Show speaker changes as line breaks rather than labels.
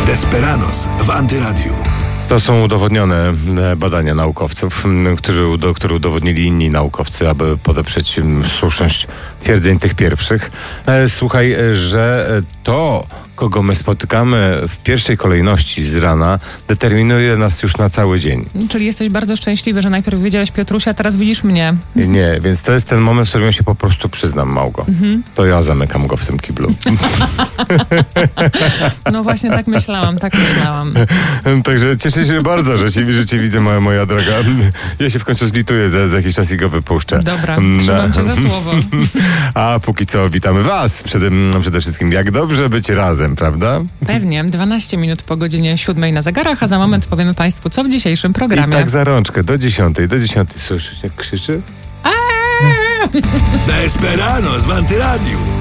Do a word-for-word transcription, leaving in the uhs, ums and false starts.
Desperados w Antyradiu.
To są udowodnione badania naukowców, którzy, które udowodnili inni naukowcy, aby podeprzeć słuszność twierdzeń tych pierwszych. Słuchaj, że to, kogo my spotykamy w pierwszej kolejności z rana, determinuje nas już na cały dzień.
Czyli jesteś bardzo szczęśliwy, że najpierw widziałeś Piotrusia, a teraz widzisz mnie.
Nie, więc to jest ten moment, w którym ja się po prostu przyznam, Małgo. Mhm. To ja zamykam go w tym kiblu.
No właśnie tak myślałam, tak myślałam.
Także cieszę się bardzo, że cię, że cię widzę, moja, moja droga. Ja się w końcu zlituję, za, za jakiś czas i go wypuszczę.
Dobra, trzymam cię za słowo.
A póki co witamy was przede, przede wszystkim. Jak dobrze być razem, prawda?
Pewnie. dwanaście minut po godzinie siódmej na zegarach, a za moment powiemy państwu, co w dzisiejszym programie.
I tak za rączkę, do dziesiątej, do dziesiątej. Słyszysz, jak krzyczy?
Desperados w Antyradiu.